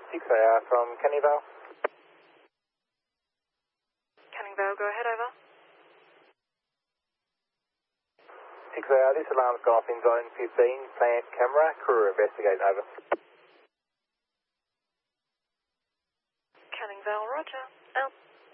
6AR from Canning Vale. Canning Vale, go ahead, over. 6AR, this alarm's gone off in zone 15, plant camera, crew investigate, over. Canning Vale, roger. Out.